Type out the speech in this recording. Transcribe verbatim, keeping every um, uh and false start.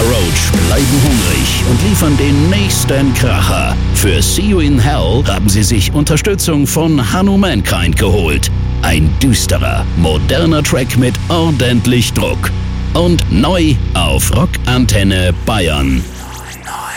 Roach bleiben hungrig und liefern den nächsten Kracher. Für See You in Hell haben sie sich Unterstützung von Hanno Mankind geholt. Ein düsterer, moderner Track mit ordentlich Druck. Und neu auf Rock Antenne Bayern.